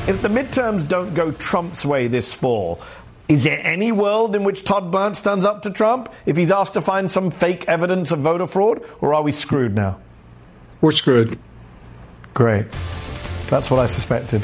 If the midterms don't go Trump's way this fall, is there any world in which Todd Blanche stands up to Trump if he's asked to find some fake evidence of voter fraud? Or are we screwed now? We're screwed. Great. That's what I suspected.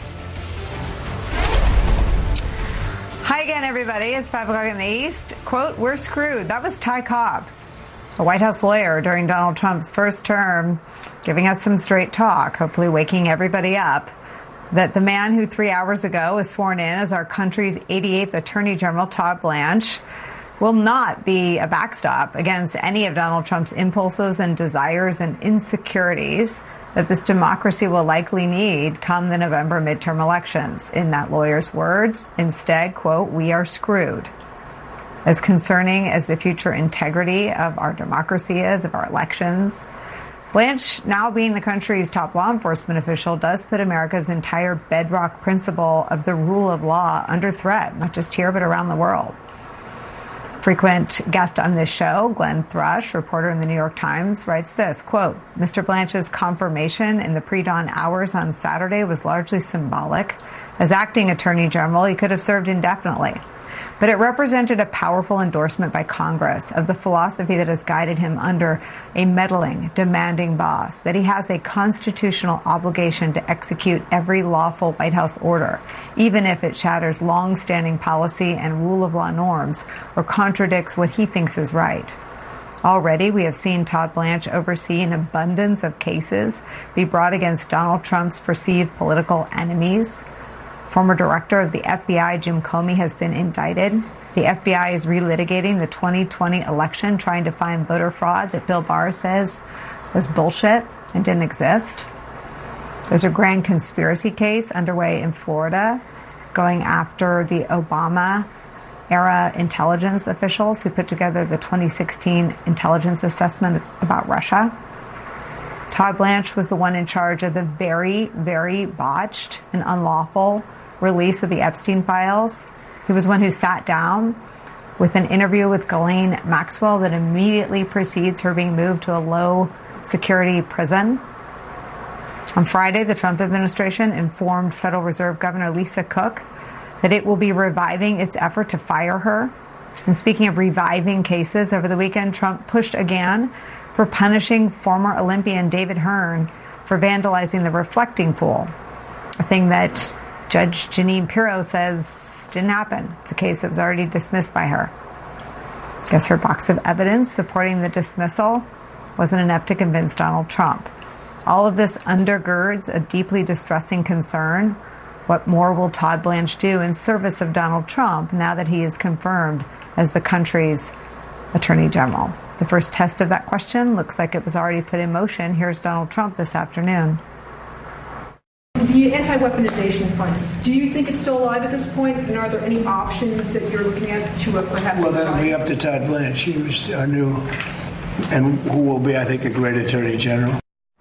Hi again, everybody. It's 5 o'clock in the East. Quote, we're screwed. That was Ty Cobb, a White House lawyer during Donald Trump's first term, giving us some straight talk, hopefully waking everybody up, that the man who 3 hours ago was sworn in as our country's 88th Attorney General, Todd Blanche, will not be a backstop against any of Donald Trump's impulses and desires and insecurities that this democracy will likely need come the November midterm elections. In that lawyer's words, instead, quote, we are screwed. As concerning as the future integrity of our democracy is, of our elections, Blanche, now being the country's top law enforcement official, does put America's entire bedrock principle of the rule of law under threat, not just here, but around the world. Frequent guest on this show, Glenn Thrush, reporter in the New York Times, writes this, quote, Mr. Blanche's confirmation in the pre-dawn hours on Saturday was largely symbolic. As acting attorney general, he could have served indefinitely. But it represented a powerful endorsement by Congress of the philosophy that has guided him under a meddling, demanding boss, that he has a constitutional obligation to execute every lawful White House order, even if it shatters long-standing policy and rule of law norms or contradicts what he thinks is right. Already, we have seen Todd Blanche oversee an abundance of cases be brought against Donald Trump's perceived political enemies. Former director of the FBI, Jim Comey, has been indicted. The FBI is relitigating the 2020 election, trying to find voter fraud that Bill Barr says was bullshit and didn't exist. There's a grand conspiracy case underway in Florida going after the Obama-era intelligence officials who put together the 2016 intelligence assessment about Russia. Todd Blanche was the one in charge of the very, very botched and unlawful release of the Epstein files. He was one who sat down with an interview with Ghislaine Maxwell that immediately precedes her being moved to a low-security prison. On Friday, the Trump administration informed Federal Reserve Governor Lisa Cook that it will be reviving its effort to fire her. And speaking of reviving cases, over the weekend, Trump pushed again for punishing former Olympian David Hearn for vandalizing the reflecting pool, a thing that Judge Jeanine Pirro says didn't happen. It's a case that was already dismissed by her. I guess her box of evidence supporting the dismissal wasn't enough to convince Donald Trump. All of this undergirds a deeply distressing concern. What more will Todd Blanche do in service of Donald Trump now that he is confirmed as the country's Attorney General? The first test of that question looks like it was already put in motion. Here's Donald Trump this afternoon. The anti-weaponization fund, do you think it's still alive at this point? And are there any options that you're looking at to perhaps... Well, that'll be up to Todd Blanche. He was our new, and who will be, I think, a great Attorney General.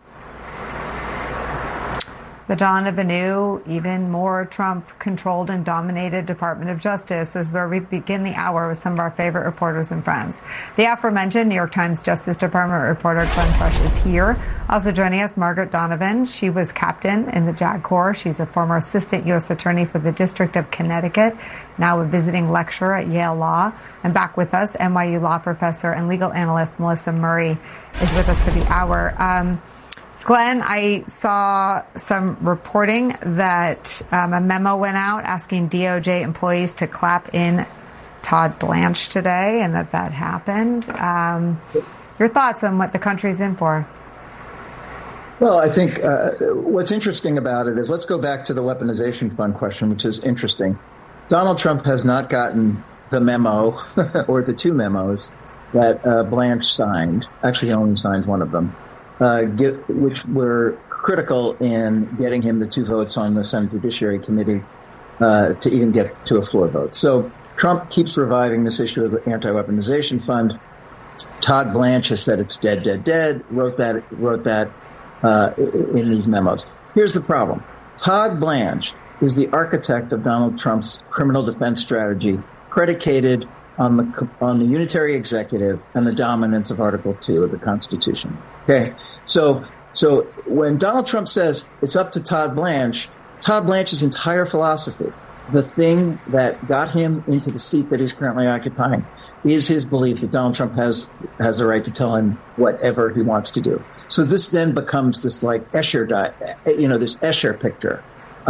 The dawn of a new, even more Trump-controlled and dominated Department of Justice is where we begin the hour with some of our favorite reporters and friends. The aforementioned New York Times Justice Department reporter Glenn Thrush is here. Also joining us, Margaret Donovan. She was captain in the JAG Corps. She's a former assistant U.S. attorney for the District of Connecticut, now a visiting lecturer at Yale Law. And back with us, NYU law professor and legal analyst Melissa Murray is with us for the hour. Glenn, I saw some reporting that a memo went out asking DOJ employees to clap in Todd Blanche today, and that happened. Your thoughts on what the country's in for? Well, I think what's interesting about it is, let's go back to the weaponization fund question, which is interesting. Donald Trump has not gotten the memo or the two memos that Blanche signed. Actually, he only signed one of them. Which were critical in getting him the 2 votes on the Senate Judiciary Committee to even get to a floor vote. So Trump keeps reviving this issue of the anti-weaponization fund. Todd Blanche has said it's dead, dead, dead. Wrote that in these memos. Here's the problem: Todd Blanche is the architect of Donald Trump's criminal defense strategy, predicated on the unitary executive and the dominance of Article 2 of the Constitution. Okay. So when Donald Trump says it's up to Todd Blanche, Todd Blanche's entire philosophy, the thing that got him into the seat that he's currently occupying, is his belief that Donald Trump has the right to tell him whatever he wants to do. So this then becomes this like Escher, this Escher picture,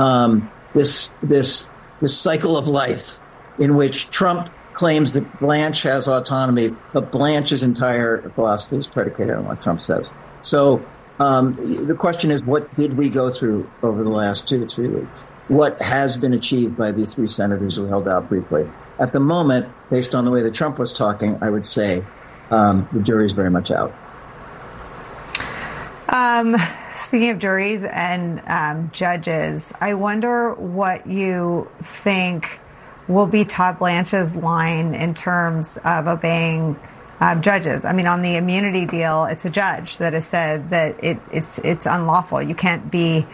this cycle of life in which Trump claims that Blanche has autonomy, but Blanche's entire philosophy is predicated on what Trump says. So the question is, what did we go through over the last 2 to 3 weeks? What has been achieved by these 3 senators who held out briefly? At the moment, based on the way that Trump was talking, I would say the jury's very much out. Speaking of juries and judges, I wonder what you think will be Todd Blanche's line in terms of obeying judges. I mean, on the immunity deal, it's a judge that has said that it's unlawful. You can't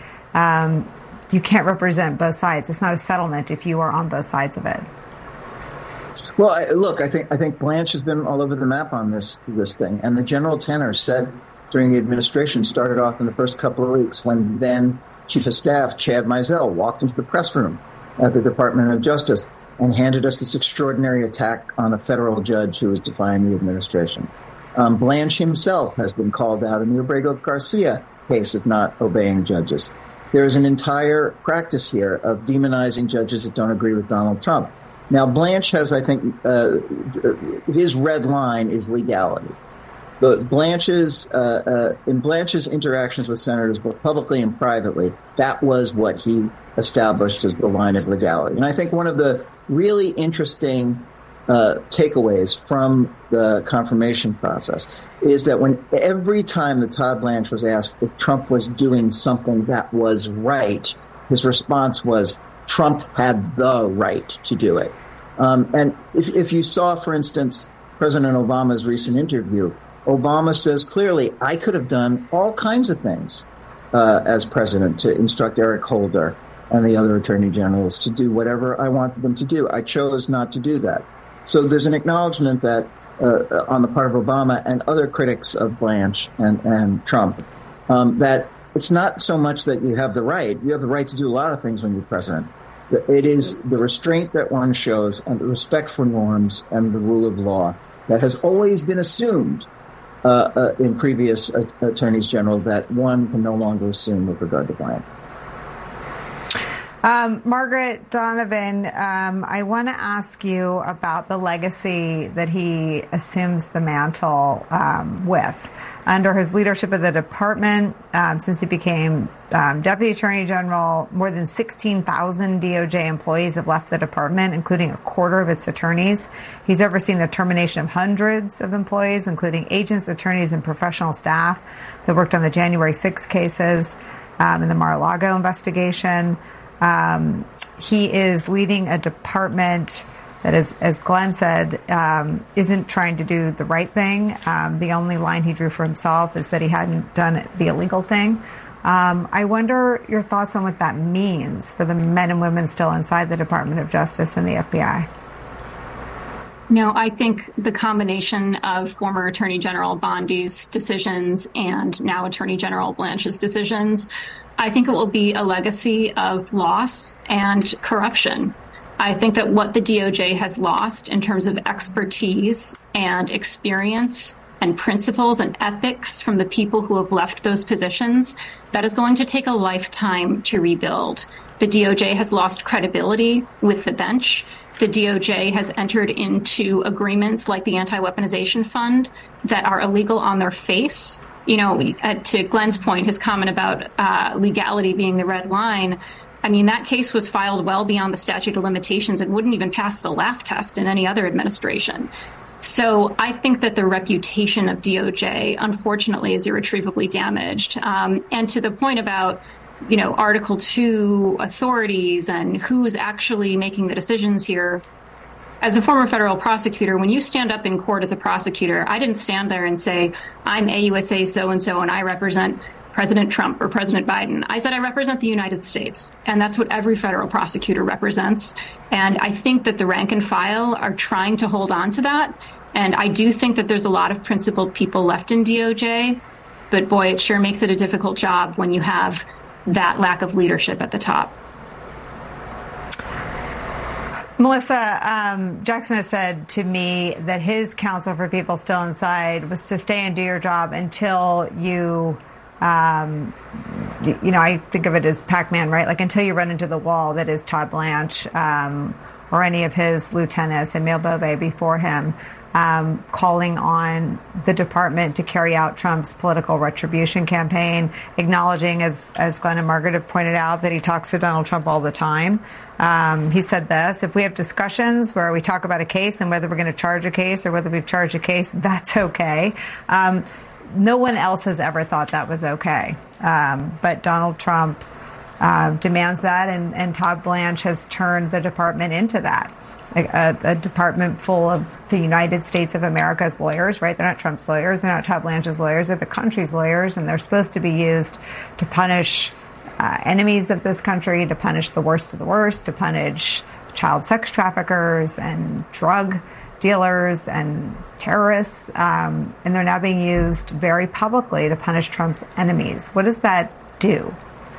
represent both sides. It's not a settlement if you are on both sides of it. Well, I think Blanche has been all over the map on this thing, and the general tenor said during the administration started off in the first couple of weeks when then Chief of Staff Chad Mizell walked into the press room at the Department of Justice and handed us this extraordinary attack on a federal judge who was defying the administration. Blanche himself has been called out in the Obregón Garcia case of not obeying judges. There is an entire practice here of demonizing judges that don't agree with Donald Trump. Now, Blanche has, I think, his red line is legality. In Blanche's interactions with senators, both publicly and privately, that was what he established as the line of legality. And I think one of the really interesting takeaways from the confirmation process is that every time that Todd Blanche was asked if Trump was doing something that was right, his response was Trump had the right to do it. And if you saw, for instance, President Obama's recent interview, Obama says clearly, I could have done all kinds of things as president to instruct Eric Holder and the other attorney generals to do whatever I wanted them to do. I chose not to do that. So there's an acknowledgement that on the part of Obama and other critics of Blanche and Trump, that it's not so much that you have the right. You have the right to do a lot of things when you're president. It is the restraint that one shows and the respect for norms and the rule of law that has always been assumed in previous attorneys general that one can no longer assume with regard to Blanche. Margaret Donovan, I want to ask you about the legacy that he assumes the mantle with. Under his leadership of the department, since he became Deputy Attorney General, more than 16,000 DOJ employees have left the department, including a quarter of its attorneys. He's overseen the termination of hundreds of employees, including agents, attorneys, and professional staff that worked on the January 6 cases and the Mar-a-Lago investigation. He is leading a department that is, as Glenn said, isn't trying to do the right thing. The only line he drew for himself is that he hadn't done the illegal thing. I wonder your thoughts on what that means for the men and women still inside the Department of Justice and the FBI. No, I think the combination of former Attorney General Bondi's decisions and now Attorney General Blanche's decisions, I think it will be a legacy of loss and corruption. I think that what the DOJ has lost in terms of expertise and experience and principles and ethics from the people who have left those positions, that is going to take a lifetime to rebuild. The DOJ has lost credibility with the bench. The DOJ has entered into agreements like the Anti-Weaponization Fund that are illegal on their face. You know, to Glenn's point, his comment about legality being the red line, I mean, that case was filed well beyond the statute of limitations and wouldn't even pass the laugh test in any other administration. So I think that the reputation of DOJ, unfortunately, is irretrievably damaged. And to the point about, you know, Article 2 authorities and who is actually making the decisions here, as a former federal prosecutor, when you stand up in court as a prosecutor, I didn't stand there and say, I'm AUSA so-and-so and I represent President Trump or President Biden. I said I represent the United States, and that's what every federal prosecutor represents. And I think that the rank and file are trying to hold on to that. And I do think that there's a lot of principled people left in DOJ, but boy, it sure makes it a difficult job when you have that lack of leadership at the top. Melissa, Jack Smith said to me that his counsel for people still inside was to stay and do your job until you, I think of it as Pac-Man, right? Like until you run into the wall that is Todd Blanche or any of his lieutenants, Emile Bobet before him, calling on the department to carry out Trump's political retribution campaign, acknowledging, as Glenn and Margaret have pointed out, that he talks to Donald Trump all the time. He said this: if we have discussions where we talk about a case and whether we're going to charge a case or whether we've charged a case, that's okay. No one else has ever thought that was okay. But Donald Trump demands that, and Todd Blanche has turned the department into that. A department full of the United States of America's lawyers, right? They're not Trump's lawyers. They're not Todd Blanche's lawyers. They're the country's lawyers, and they're supposed to be used to punish enemies of this country, to punish the worst of the worst, to punish child sex traffickers and drug dealers and terrorists. And they're now being used very publicly to punish Trump's enemies. What does that do?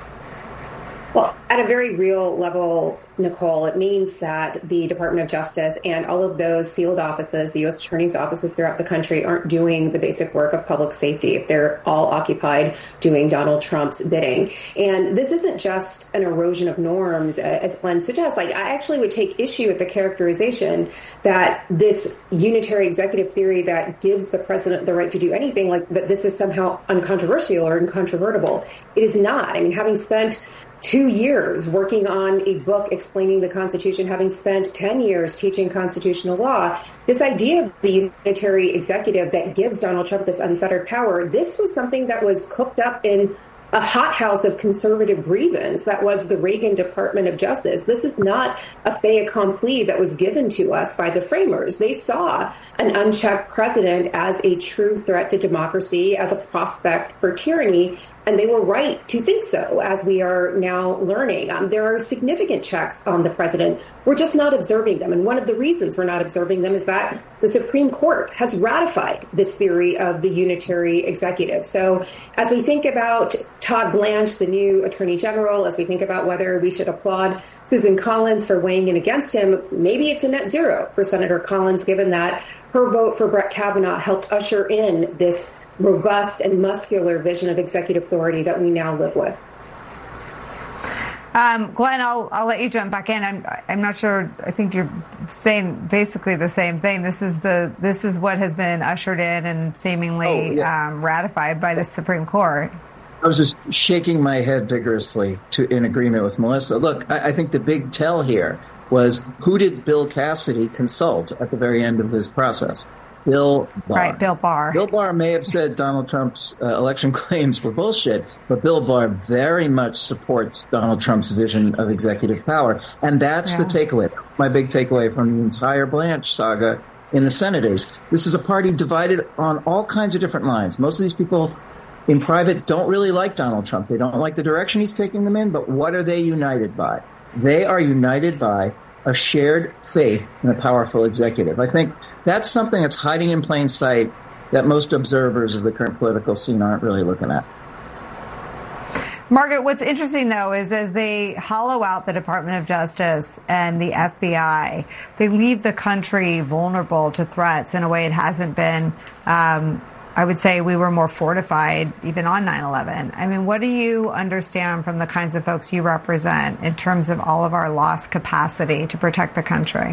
Well, at a very real level, Nicole, it means that the Department of Justice and all of those field offices, the U.S. attorney's offices throughout the country, aren't doing the basic work of public safety. They're all occupied doing Donald Trump's bidding. And this isn't just an erosion of norms, as Glenn suggests. I actually would take issue with the characterization that this unitary executive theory that gives the president the right to do anything, that this is somehow uncontroversial or incontrovertible. It is not. I mean, having spent 2 years working on a book explaining the Constitution, having spent 10 years teaching constitutional law, this idea of the unitary executive that gives Donald Trump this unfettered power, this was something that was cooked up in a hothouse of conservative grievance that was the Reagan Department of Justice. This is not a fait accompli that was given to us by the framers. They saw an unchecked president as a true threat to democracy, as a prospect for tyranny, and they were right to think so, as we are now learning. There are significant checks on the president. We're just not observing them. And one of the reasons we're not observing them is that the Supreme Court has ratified this theory of the unitary executive. So as we think about Todd Blanche, the new attorney general, as we think about whether we should applaud Susan Collins for weighing in against him, maybe it's a net zero for Senator Collins, given that her vote for Brett Kavanaugh helped usher in this robust and muscular vision of executive authority that we now live with. Glenn, I'll let you jump back in. I'm not sure. I think you're saying basically the same thing. This is what has been ushered in and seemingly ratified by the Supreme Court. I was just shaking my head vigorously in agreement with Melissa. Look, I think the big tell here was, who did Bill Cassidy consult at the very end of this process? Bill Barr. Right, Bill Barr. Bill Barr may have said Donald Trump's election claims were bullshit, but Bill Barr very much supports Donald Trump's vision of executive power. And that's the takeaway. My big takeaway from the entire Blanche saga in the Senate is, this is a party divided on all kinds of different lines. Most of these people in private don't really like Donald Trump. They don't like the direction he's taking them in, but what are they united by? They are united by a shared faith in a powerful executive. I think that's something that's hiding in plain sight that most observers of the current political scene aren't really looking at. Margaret, what's interesting, though, is as they hollow out the Department of Justice and the FBI, they leave the country vulnerable to threats in a way it hasn't been. I would say we were more fortified even on 9/11. I mean, what do you understand from the kinds of folks you represent in terms of all of our lost capacity to protect the country?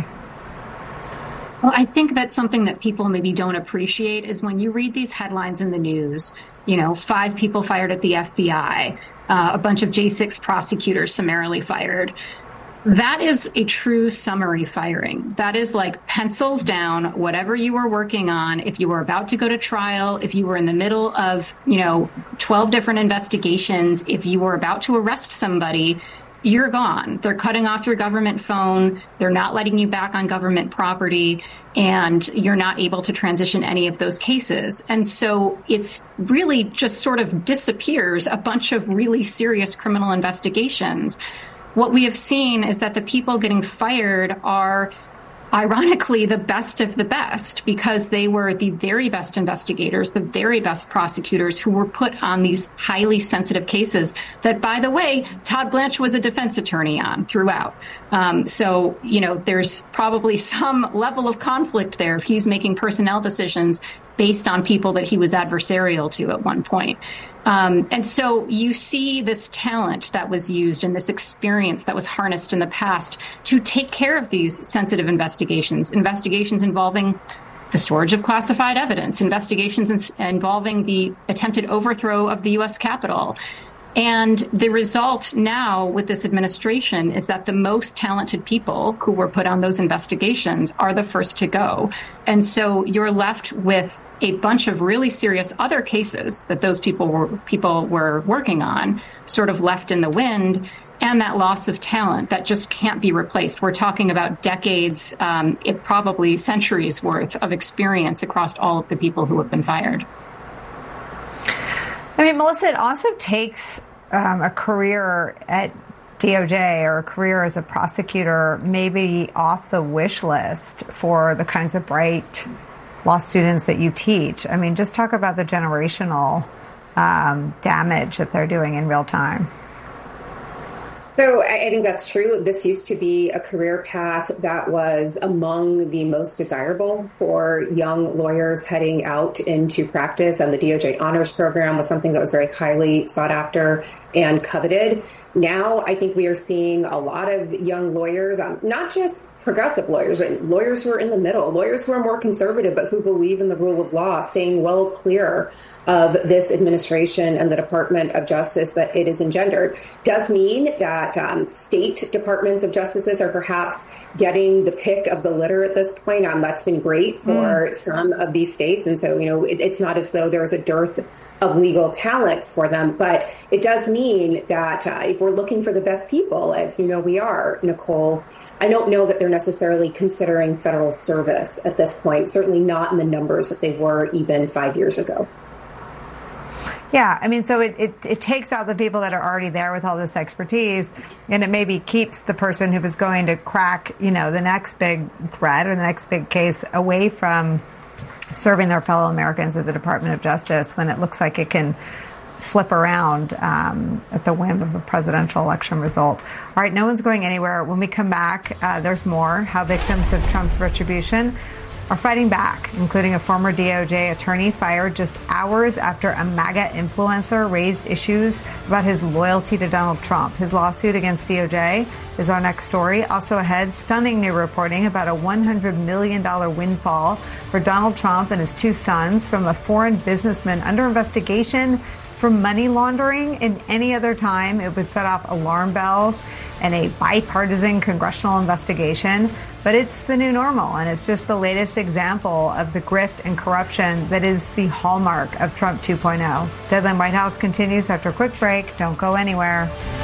Well, I think that's something that people maybe don't appreciate is when you read these headlines in the news, 5 people fired at the FBI, a bunch of J6 prosecutors summarily fired. That is a true summary firing. That is like pencils down, whatever you were working on. If you were about to go to trial, if you were in the middle of, 12 different investigations, if you were about to arrest somebody, you're gone. They're cutting off your government phone. They're not letting you back on government property, and you're not able to transition any of those cases. And so it's really just sort of disappears a bunch of really serious criminal investigations. What we have seen is that the people getting fired are ironically, the best of the best, because they were the very best investigators, the very best prosecutors who were put on these highly sensitive cases that, by the way, Todd Blanche was a defense attorney on throughout. So, there's probably some level of conflict there if he's making personnel decisions based on people that he was adversarial to at one point. And so you see this talent that was used and this experience that was harnessed in the past to take care of these sensitive investigations involving the storage of classified evidence, investigations involving the attempted overthrow of the U.S. Capitol. And the result now with this administration is that the most talented people who were put on those investigations are the first to go. And so you're left with a bunch of really serious other cases that those people were working on, sort of left in the wind, and that loss of talent that just can't be replaced. We're talking about decades, probably centuries worth of experience across all of the people who have been fired. I mean, Melissa, it also takes a career at DOJ or a career as a prosecutor maybe off the wish list for the kinds of bright law students that you teach. I mean, just talk about the generational damage that they're doing in real time. So I think that's true. This used to be a career path that was among the most desirable for young lawyers heading out into practice, and the DOJ Honors Program was something that was very highly sought after and coveted. Now, I think we are seeing a lot of young lawyers, not just progressive lawyers, but lawyers who are in the middle, lawyers who are more conservative, but who believe in the rule of law, staying well clear of this administration and the Department of Justice that it has engendered. Does mean that state departments of justices are perhaps getting the pick of the litter at this point. That's been great for some of these states. And so, it's not as though there's a dearth of legal talent for them. But it does mean that if we're looking for the best people, as you know we are, Nicole, I don't know that they're necessarily considering federal service at this point, certainly not in the numbers that they were even 5 years ago. Yeah, I mean, so it takes out the people that are already there with all this expertise, and it maybe keeps the person who is going to crack, the next big threat or the next big case away from serving their fellow Americans at the Department of Justice when it looks like it can flip around at the whim of a presidential election result. All right, no one's going anywhere. When we come back, there's more. How victims of Trump's retribution are fighting back, including a former DOJ attorney fired just hours after a MAGA influencer raised issues about his loyalty to Donald Trump. His lawsuit against DOJ is our next story. Also ahead, stunning new reporting about a $100 million windfall for Donald Trump and his two sons from a foreign businessman under investigation for money laundering. In any other time, it would set off alarm bells and a bipartisan congressional investigation. But it's the new normal, and it's just the latest example of the grift and corruption that is the hallmark of Trump 2.0. Deadline White House continues after a quick break. Don't go anywhere.